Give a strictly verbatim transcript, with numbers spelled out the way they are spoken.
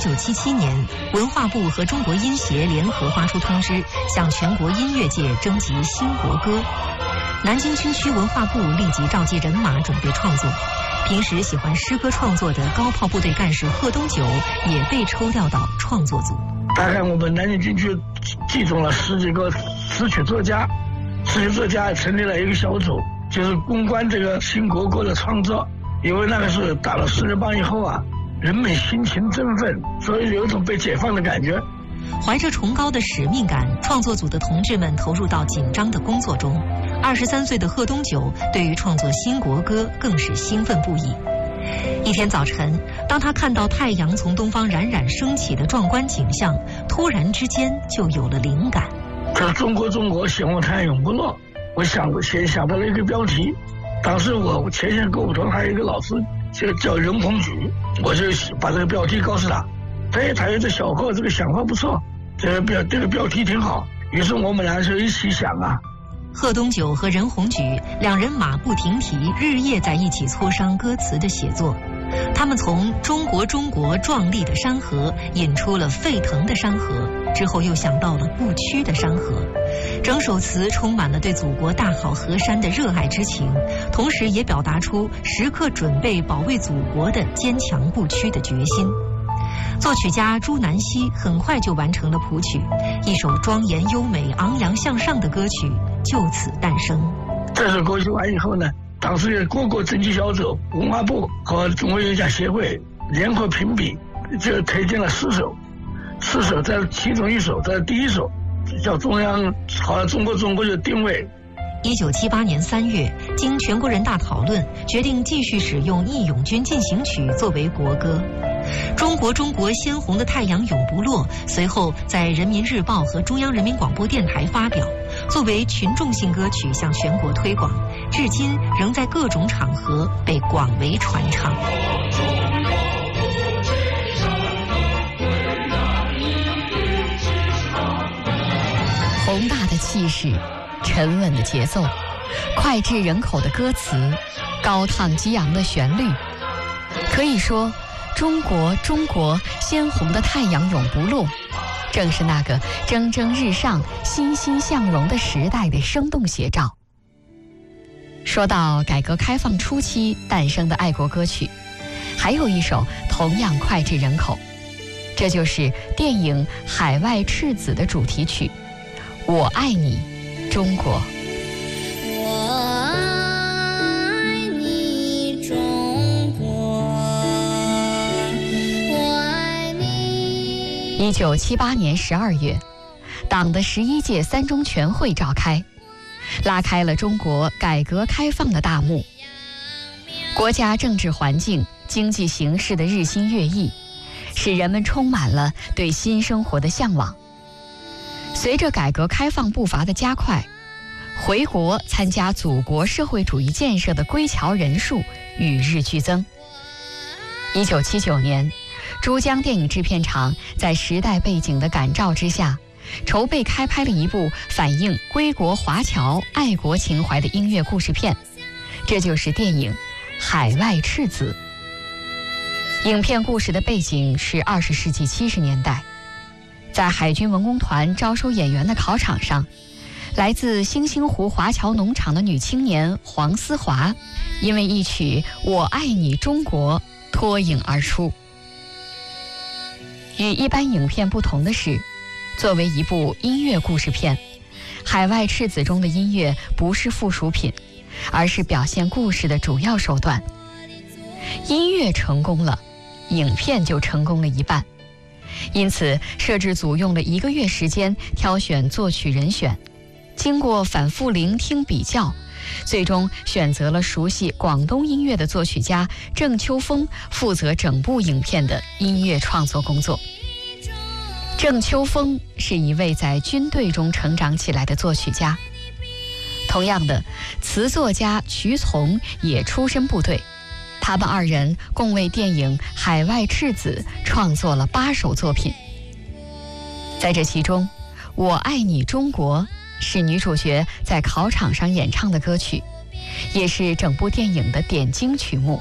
九七七年，文化部和中国音协联合发出通知，向全国音乐界征集新国歌。南京军区文化部立即召集人马准备创作。平时喜欢诗歌创作的高炮部队干事贺东九也被抽调到创作组。 大概我们南京军区集中了十几个词曲作家，词曲作家成立了一个小组，就是攻关这个新国歌的创作。因为那个是打了四人帮以后啊，人们心情振奋，所以有一种被解放的感觉。 怀着崇高的使命感，创作组的同志们投入到紧张的工作中。二十三岁的贺东九对于创作新国歌更是兴奋不已。一天早晨，当他看到太阳从东方冉冉升起的壮观景象，突然之间就有了灵感。 这是中国中国显望太阳永不落，我想先想到了一个标题。当时我前线购物团还有一个老师就叫任鸿举，我就把这个标题告诉他。哎，他说这小贺这个想法不错，这个标这个标题挺好。于是我们俩就一起想啊。 贺东九和任鸿举两人马不停蹄，日夜在一起磋商歌词的写作。他们从中国中国壮丽的山河引出了沸腾的山河，之后又想到了不屈的山河。整首词充满了对祖国大好河山的热爱之情，同时也表达出时刻准备保卫祖国的坚强不屈的决心。作曲家朱南溪很快就完成了谱曲，一首庄严优美、昂扬向上的歌曲就此诞生。 这首歌曲完以后呢，当时各个征集小组、文化部和中国音乐家协会联合评比，就推荐了四首，四首在其中一首在第一首，叫中央好像中国中国就定位。 一九七八年三月，经全国人大讨论，决定继续使用《义勇军进行曲》作为国歌。中国中国鲜红的太阳永不落随后在人民日报和中央人民广播电台发表，作为群众性歌曲向全国推广，至今仍在各种场合被广为传唱。 宏大的气势，沉稳的节奏，脍炙人口的歌词，高亢激昂的旋律，可以说中国中国鲜红的太阳永不落，正是那个蒸蒸日上、欣欣向荣的时代的生动写照。说到改革开放初期诞生的爱国歌曲，还有一首同样脍炙人口，这就是电影《海外赤子》的主题曲《我爱你中国》。一九七八年十二月，党的十一届三中全会召开，拉开了中国改革开放的大幕。国家政治环境、经济形势的日新月异，使人们充满了对新生活的向往。随着改革开放步伐的加快，回国参加祖国社会主义建设的归侨人数与日俱增。一九七九年，珠江电影制片厂在时代背景的感召之下，筹备开拍了一部反映归国华侨爱国情怀的音乐故事片，这就是电影《海外赤子》。影片故事的背景是二十世纪七十年代，在海军文工团招收演员的考场上，来自星星湖华侨农场的女青年黄思华，因为一曲《我爱你中国》脱颖而出。与一般影片不同的是，作为一部音乐故事片，《海外赤子》中的音乐不是附属品，而是表现故事的主要手段。音乐成功了，影片就成功了一半。因此，摄制组用了一个月时间挑选作曲人选，经过反复聆听比较，最终选择了熟悉广东音乐的作曲家郑秋峰负责整部影片的音乐创作工作。郑秋峰是一位在军队中成长起来的作曲家，同样的，词作家瞿从也出身部队，他们二人共为电影《海外赤子》创作了八首作品。在这其中，《我爱你中国》是女主角在考场上演唱的歌曲，也是整部电影的点睛曲目。